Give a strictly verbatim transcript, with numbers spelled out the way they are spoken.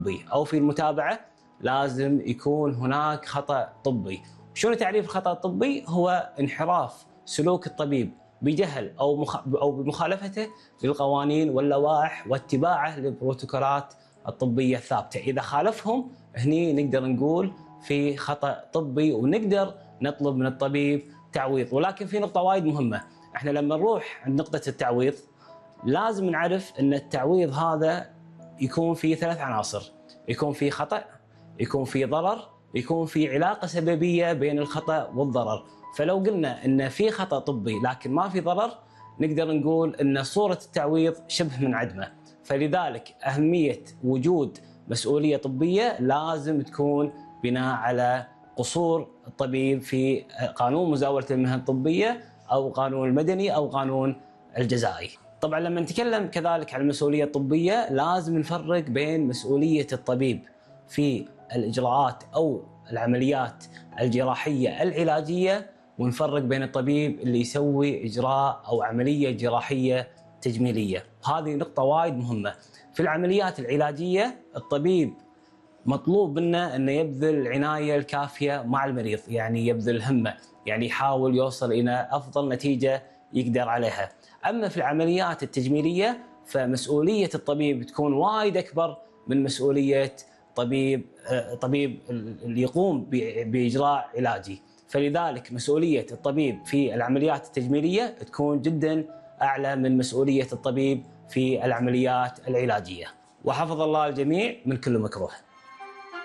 أو في المتابعة لازم يكون هناك خطأ طبي. شنو تعريف الخطأ الطبي؟ هو انحراف سلوك الطبيب بجهل أو مخ... أو بمخالفته للقوانين واللوائح واتباعه للبروتوكولات الطبية الثابتة. إذا خالفهم هني نقدر نقول في خطأ طبي ونقدر نطلب من الطبيب تعويض. ولكن في نقطة وايد مهمة، احنا لما نروح عند نقطة التعويض لازم نعرف ان التعويض هذا يكون فيه ثلاث عناصر، يكون فيه خطأ، يكون فيه ضرر، يكون فيه علاقة سببية بين الخطأ والضرر. فلو قلنا ان في خطأ طبي لكن ما في ضرر نقدر نقول ان صورة التعويض شبه منعدمة. فلذلك أهمية وجود مسؤولية طبية لازم تكون بناء على قصور الطبيب في قانون مزاولة المهن الطبية أو قانون المدني أو قانون الجزائي. طبعا لما نتكلم كذلك عن المسؤولية الطبية لازم نفرق بين مسؤولية الطبيب في الإجراءات أو العمليات الجراحية العلاجية، ونفرق بين الطبيب اللي يسوي إجراء أو عملية جراحية تجميلية. هذه نقطة وايد مهمة. في العمليات العلاجية الطبيب مطلوب منه أنه يبذل العناية الكافية مع المريض، يعني يبذل همة، يعني يحاول يوصل إلى أفضل نتيجة يقدر عليها. أما في العمليات التجميلية فمسؤولية الطبيب تكون وايد أكبر من مسؤولية طبيب طبيب اللي يقوم بإجراء علاجي. فلذلك مسؤولية الطبيب في العمليات التجميلية تكون جدا أعلى من مسؤولية الطبيب في العمليات العلاجية. وحفظ الله الجميع من كل مكروه.